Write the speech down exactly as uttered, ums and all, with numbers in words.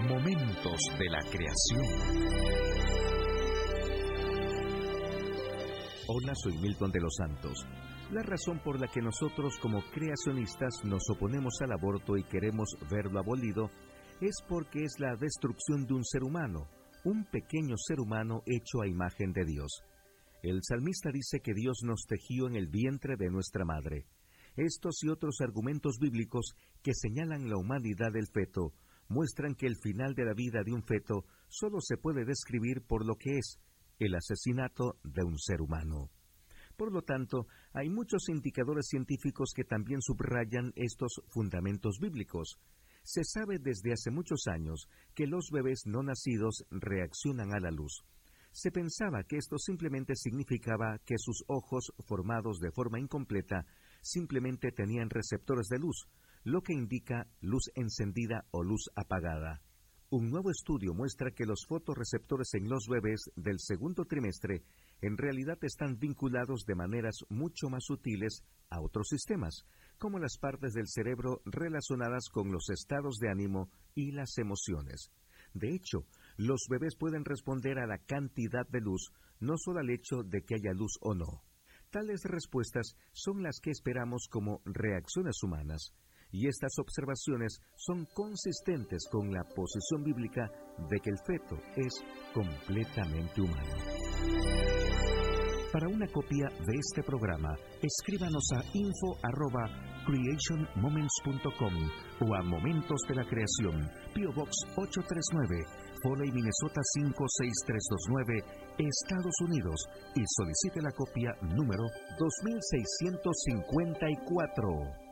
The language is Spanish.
Momentos de la creación. Hola, soy Milton de los Santos. La razón por la que nosotros como creacionistas nos oponemos al aborto y queremos verlo abolido es porque es la destrucción de un ser humano, un pequeño ser humano hecho a imagen de Dios. El salmista dice que Dios nos tejió en el vientre de nuestra madre. Estos y otros argumentos bíblicos que señalan la humanidad del feto muestran que el final de la vida de un feto solo se puede describir por lo que es el asesinato de un ser humano. Por lo tanto, hay muchos indicadores científicos que también subrayan estos fundamentos bíblicos. Se sabe desde hace muchos años que los bebés no nacidos reaccionan a la luz. Se pensaba que esto simplemente significaba que sus ojos, formados de forma incompleta, simplemente tenían receptores de luz, lo que indica luz encendida o luz apagada. Un nuevo estudio muestra que los fotorreceptores en los bebés del segundo trimestre en realidad están vinculados de maneras mucho más sutiles a otros sistemas, como las partes del cerebro relacionadas con los estados de ánimo y las emociones. De hecho, los bebés pueden responder a la cantidad de luz, no solo al hecho de que haya luz o no. Tales respuestas son las que esperamos como reacciones humanas, y estas observaciones son consistentes con la posición bíblica de que el feto es completamente humano. Para una copia de este programa, escríbanos a info arroba creation moments punto com o a Momentos de la Creación, P O Box ocho tres nueve, Foley, Minnesota cinco seis tres dos nueve, Estados Unidos, y solicite la copia número dos mil seiscientos cincuenta y cuatro.